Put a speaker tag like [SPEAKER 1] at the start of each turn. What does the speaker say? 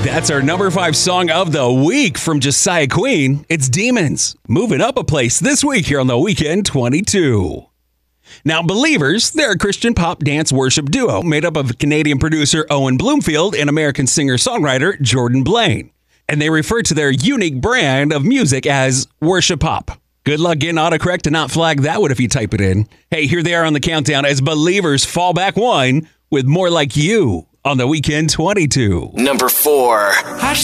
[SPEAKER 1] That's our number 5 song of the week from Josiah Queen. It's Demons, moving up a place this week here on the Weekend 22. Now, Believers, they're a Christian pop dance worship duo made up of Canadian producer Owen Bloomfield and American singer-songwriter Jordan Blaine. And they refer to their unique brand of music as worship pop. Good luck getting autocorrect to not flag that one if you type it in. Hey, here they are on the countdown as Believers fall back one with More Like You on the Weekend 22.
[SPEAKER 2] Number 4.
[SPEAKER 3] I